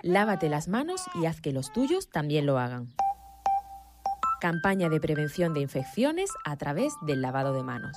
Lávate las manos y haz que los tuyos también lo hagan. Campaña de prevención de infecciones a través del lavado de manos.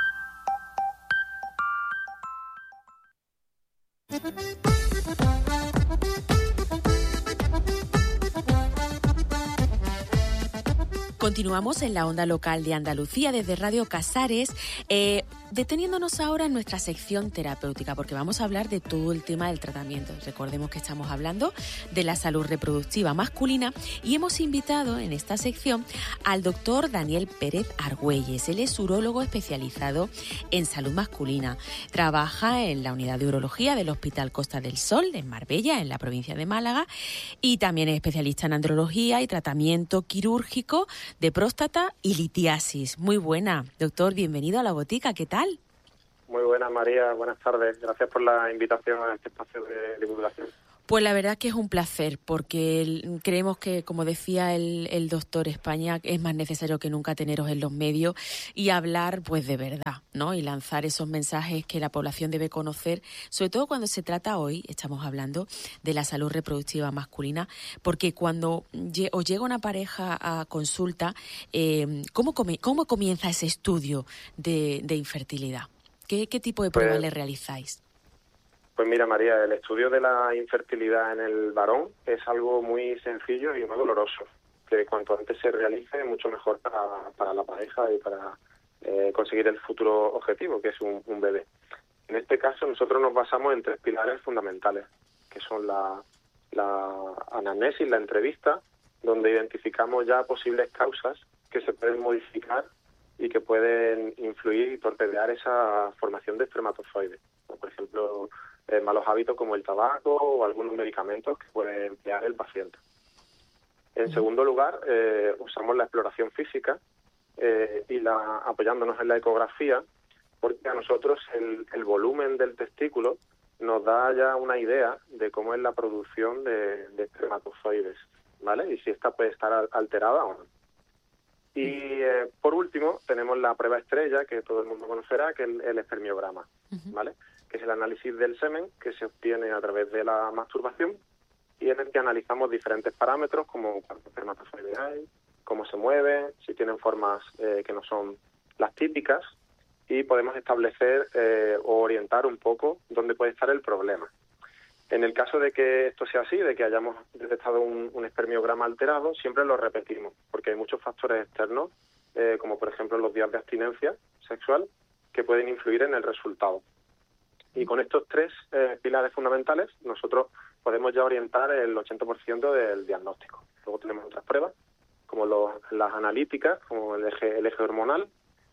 Continuamos en la onda local de Andalucía desde Radio Casares, deteniéndonos ahora en nuestra sección terapéutica, porque vamos a hablar de todo el tema del tratamiento. Recordemos que estamos hablando de la salud reproductiva masculina y hemos invitado en esta sección al doctor Daniel Pérez Argüelles. Él es urólogo especializado en salud masculina. Trabaja en la unidad de urología del Hospital Costa del Sol en Marbella, en la provincia de Málaga, y también es especialista en andrología y tratamiento quirúrgico de próstata y litiasis. Muy buena, doctor, bienvenido a la botica, ¿qué tal? Muy buenas, María, buenas tardes. Gracias por la invitación a este espacio de divulgación. Pues la verdad que es un placer, porque creemos que, como decía el doctor España, es más necesario que nunca teneros en los medios y hablar pues de verdad, ¿no? Y lanzar esos mensajes que la población debe conocer, sobre todo cuando se trata hoy, estamos hablando de la salud reproductiva masculina, porque cuando os llega una pareja a consulta, ¿cómo comienza ese estudio de infertilidad? ¿Qué tipo de pruebas le realizáis? Pues mira, María, el estudio de la infertilidad en el varón es algo muy sencillo y muy doloroso, que cuanto antes se realice, mucho mejor para la pareja y para conseguir el futuro objetivo, que es un bebé. En este caso, nosotros nos basamos en 3 pilares fundamentales, que son la anamnesis, la entrevista, donde identificamos ya posibles causas que se pueden modificar y que pueden influir y torpedear esa formación de espermatozoides. Por ejemplo, malos hábitos como el tabaco o algunos medicamentos que puede emplear el paciente. En segundo lugar, usamos la exploración física apoyándonos en la ecografía, porque a nosotros el volumen del testículo nos da ya una idea de cómo es la producción de espermatozoides, ¿vale? Y si esta puede estar alterada o no. Y por último, tenemos la prueba estrella, que todo el mundo conocerá, que es el espermiograma, ¿vale? Que es el análisis del semen que se obtiene a través de la masturbación y en el que analizamos diferentes parámetros como cuántos espermatozoides hay, cómo se mueven, si tienen formas que no son las típicas, y podemos establecer o orientar un poco dónde puede estar el problema. En el caso de que esto sea así, de que hayamos detectado un espermiograma alterado, siempre lo repetimos, porque hay muchos factores externos, como por ejemplo los días de abstinencia sexual, que pueden influir en el resultado. Y con estos 3 pilares fundamentales, nosotros podemos ya orientar el 80% del diagnóstico. Luego tenemos otras pruebas, como las analíticas, como el eje hormonal,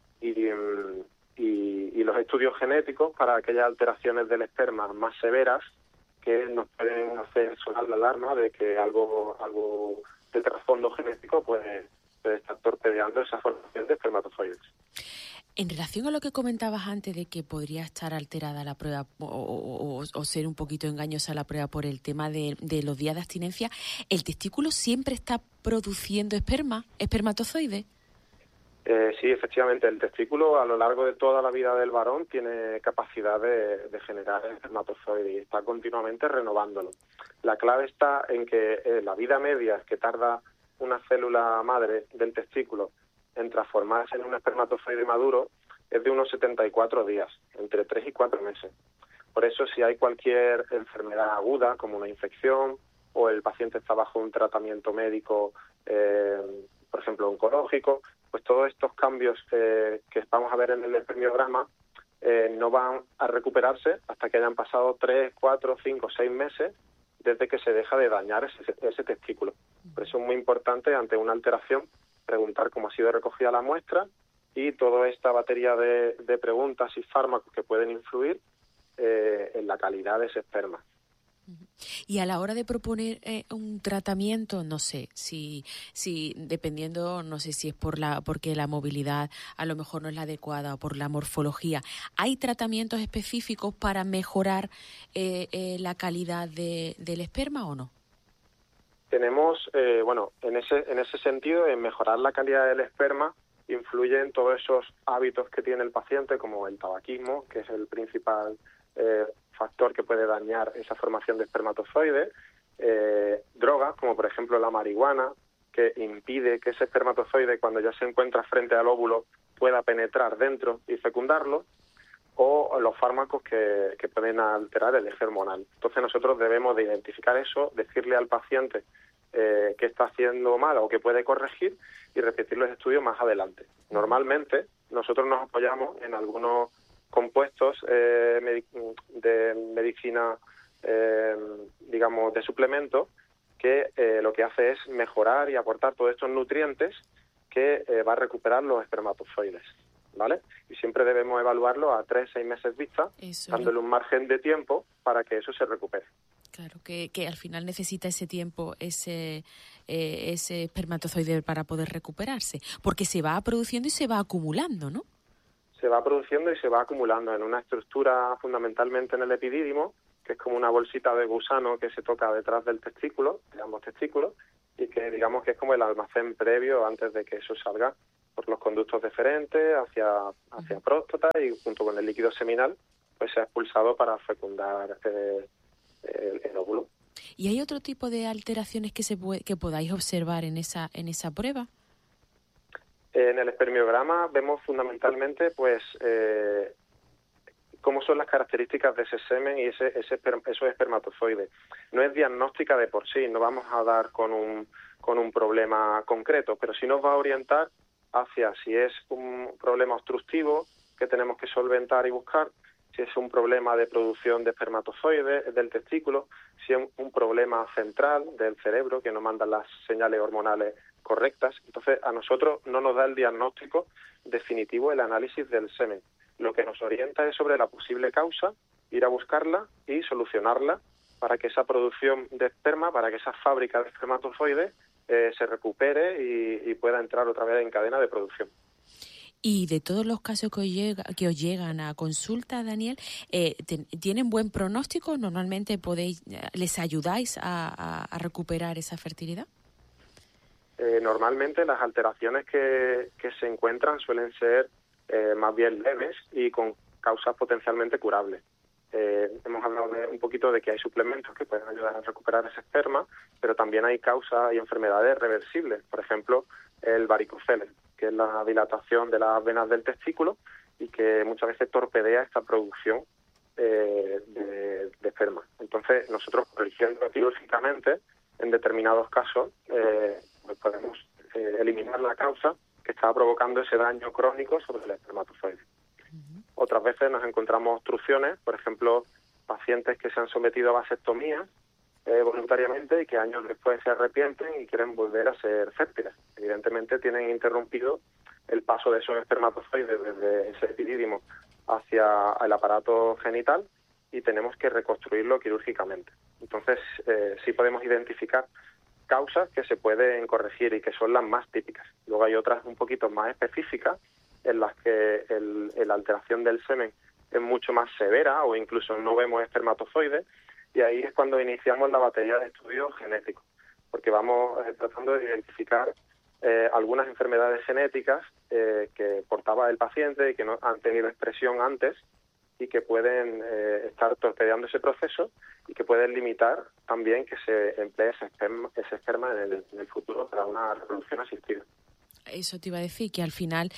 y los estudios genéticos para aquellas alteraciones del esperma más severas que nos pueden hacer sonar la alarma de que algo de trasfondo genético puede estar torpedeando esa formación de espermatozoides. En relación a lo que comentabas antes de que podría estar alterada la prueba o ser un poquito engañosa la prueba por el tema de los días de abstinencia, ¿el testículo siempre está produciendo espermatozoides? Sí, efectivamente, el testículo a lo largo de toda la vida del varón tiene capacidad de generar espermatozoides y está continuamente renovándolo. La clave está en que la vida media que tarda una célula madre del testículo en transformarse en un espermatozoide maduro es de unos 74 días, entre 3 y 4 meses. Por eso, si hay cualquier enfermedad aguda, como una infección, o el paciente está bajo un tratamiento médico, por ejemplo, oncológico, pues todos estos cambios que vamos a ver en el espermiograma no van a recuperarse hasta que hayan pasado 3, 4, 5, 6 meses desde que se deja de dañar ese testículo. Por eso es muy importante, ante una alteración, preguntar cómo ha sido recogida la muestra y toda esta batería de preguntas y fármacos que pueden influir en la calidad de ese esperma. Y a la hora de proponer un tratamiento, no sé, si dependiendo, no sé si es porque la movilidad a lo mejor no es la adecuada o por la morfología, ¿hay tratamientos específicos para mejorar la calidad del esperma o no? Tenemos, en ese sentido, en mejorar la calidad del esperma, influyen todos esos hábitos que tiene el paciente, como el tabaquismo, que es el principal factor que puede dañar esa formación de espermatozoides, drogas, como por ejemplo la marihuana, que impide que ese espermatozoide, cuando ya se encuentra frente al óvulo, pueda penetrar dentro y fecundarlo, o los fármacos que pueden alterar el eje hormonal. Entonces nosotros debemos de identificar eso, decirle al paciente qué está haciendo mal o qué puede corregir y repetir los estudios más adelante. Normalmente nosotros nos apoyamos en algunos compuestos de medicina, digamos, de suplemento, que lo que hace es mejorar y aportar todos estos nutrientes que va a recuperar los espermatozoides, ¿vale? Y siempre debemos evaluarlo a 3-6 meses vista, dándole un margen de tiempo para que eso se recupere. Claro, que al final necesita ese tiempo, ese espermatozoide para poder recuperarse, porque se va produciendo y se va acumulando, ¿no? Se va produciendo y se va acumulando en una estructura fundamentalmente en el epidídimo, que es como una bolsita de gusano que se toca detrás del testículo, de ambos testículos, y que digamos que es como el almacén previo antes de que eso salga por los conductos deferentes hacia próstata, y junto con el líquido seminal pues se ha expulsado para fecundar el óvulo. ¿Y hay otro tipo de alteraciones que podáis observar en esa prueba? En el espermiograma vemos fundamentalmente pues cómo son las características de ese semen y esos espermatozoides. No es diagnóstica de por sí, no vamos a dar con un problema concreto, pero sí nos va a orientar hacia si es un problema obstructivo que tenemos que solventar y buscar, si es un problema de producción de espermatozoides del testículo, si es un problema central del cerebro que no manda las señales hormonales correctas. Entonces, a nosotros no nos da el diagnóstico definitivo el análisis del semen. Lo que nos orienta es sobre la posible causa, ir a buscarla y solucionarla para que esa producción de esperma, para que esa fábrica de espermatozoides se recupere y pueda entrar otra vez en cadena de producción. Y de todos los casos que os llegan a consulta, Daniel, ¿tienen buen pronóstico? ¿Normalmente les ayudáis a recuperar esa fertilidad? Normalmente las alteraciones que se encuentran suelen ser más bien leves y con causas potencialmente curables. Hemos hablado un poquito de que hay suplementos que pueden ayudar a recuperar ese esperma, pero también hay causas y enfermedades reversibles. Por ejemplo, el varicocele, que es la dilatación de las venas del testículo y que muchas veces torpedea esta producción de esperma. Entonces, nosotros corrigiendo quirúrgicamente, en determinados casos, pues podemos eliminar la causa que está provocando ese daño crónico sobre el espermatozoide. Otras veces nos encontramos obstrucciones, por ejemplo, pacientes que se han sometido a vasectomía voluntariamente y que años después se arrepienten y quieren volver a ser fértiles. Evidentemente tienen interrumpido el paso de esos espermatozoides desde ese epidídimo hacia el aparato genital y tenemos que reconstruirlo quirúrgicamente. Entonces, sí podemos identificar causas que se pueden corregir y que son las más típicas. Luego hay otras un poquito más específicas en las que la alteración del semen es mucho más severa o incluso no vemos espermatozoides, y ahí es cuando iniciamos la batería de estudios genéticos, porque vamos tratando de identificar algunas enfermedades genéticas que portaba el paciente y que no han tenido expresión antes y que pueden estar torpedeando ese proceso y que pueden limitar también que se emplee ese esperma en el futuro para una reproducción asistida. Eso te iba a decir, que al final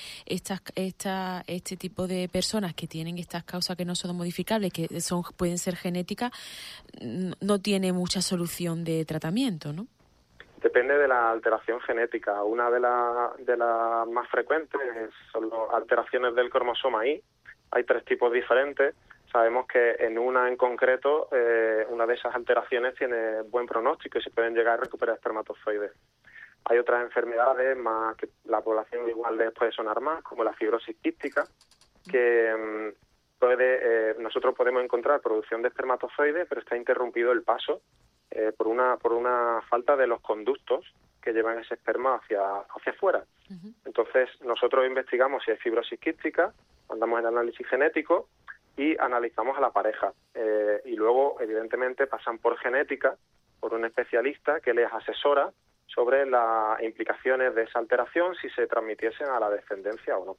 este tipo de personas que tienen estas causas que no son modificables, que pueden ser genéticas, no tiene mucha solución de tratamiento, ¿no? Depende de la alteración genética. Una de las más frecuentes son las alteraciones del cromosoma Y. Hay 3 tipos diferentes. Sabemos que en una en concreto, una de esas alteraciones tiene buen pronóstico y se pueden llegar a recuperar espermatozoides. Hay otras enfermedades más que la población igual les puede sonar más, como la fibrosis quística, que nosotros podemos encontrar producción de espermatozoides, pero está interrumpido el paso por una falta de los conductos que llevan ese esperma hacia afuera. Entonces, nosotros investigamos si hay fibrosis quística, mandamos el análisis genético y analizamos a la pareja. Y luego, evidentemente, pasan por genética, por un especialista que les asesora sobre las implicaciones de esa alteración, si se transmitiesen a la descendencia o no.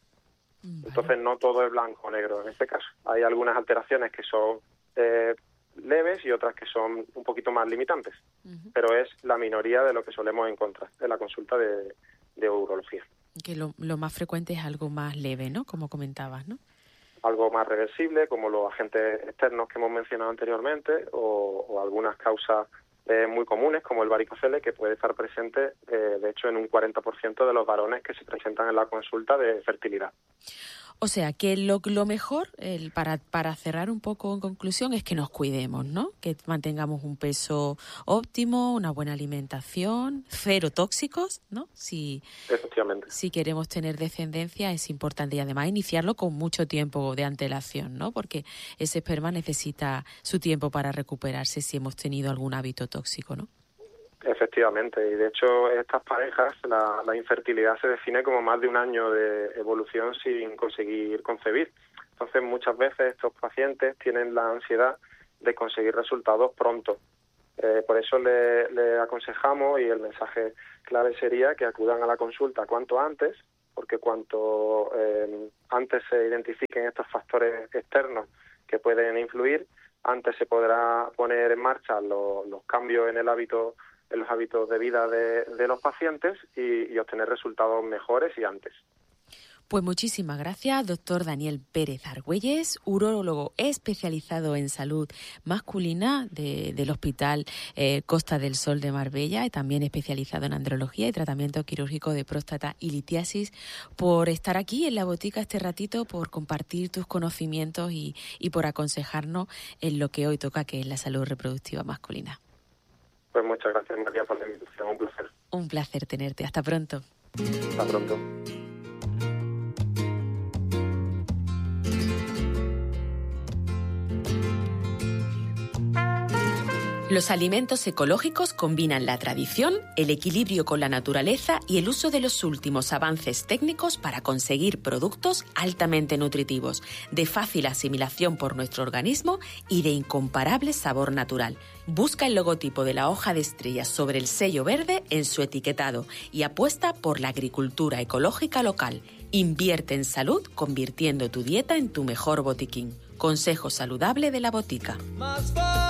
Entonces, no todo es blanco o negro en este caso. Hay algunas alteraciones que son leves y otras que son un poquito más limitantes, pero es la minoría de lo que solemos encontrar en la consulta de urología. Que lo más frecuente es algo más leve, ¿no? Como comentabas, ¿no? Algo más reversible, como los agentes externos que hemos mencionado anteriormente, o algunas causas muy comunes, como el varicocele, que puede estar presente, de hecho, en un 40% de los varones que se presentan en la consulta de fertilidad. O sea, que lo mejor, para cerrar un poco en conclusión, es que nos cuidemos, ¿no? Que mantengamos un peso óptimo, una buena alimentación, cero tóxicos, ¿no? Efectivamente. Si queremos tener descendencia es importante, y además iniciarlo con mucho tiempo de antelación, ¿no? Porque ese esperma necesita su tiempo para recuperarse si hemos tenido algún hábito tóxico, ¿no? Efectivamente, y de hecho estas parejas, la infertilidad se define como más de un año de evolución sin conseguir concebir. Entonces muchas veces estos pacientes tienen la ansiedad de conseguir resultados pronto. Por eso le aconsejamos, y el mensaje clave sería que acudan a la consulta cuanto antes, porque cuanto antes se identifiquen estos factores externos que pueden influir, antes se podrá poner en marcha los cambios en los hábitos de vida de los pacientes y obtener resultados mejores y antes. Pues muchísimas gracias, doctor Daniel Pérez Argüelles, urólogo especializado en salud masculina del Hospital Costa del Sol de Marbella, y también especializado en andrología y tratamiento quirúrgico de próstata y litiasis, por estar aquí en la botica este ratito, por compartir tus conocimientos y por aconsejarnos en lo que hoy toca, que es la salud reproductiva masculina. Pues muchas gracias, María, por la invitación. Un placer. Un placer tenerte. Hasta pronto. Hasta pronto. Los alimentos ecológicos combinan la tradición, el equilibrio con la naturaleza y el uso de los últimos avances técnicos para conseguir productos altamente nutritivos, de fácil asimilación por nuestro organismo y de incomparable sabor natural. Busca el logotipo de la hoja de estrellas sobre el sello verde en su etiquetado y apuesta por la agricultura ecológica local. Invierte en salud convirtiendo tu dieta en tu mejor botiquín. Consejo saludable de la botica.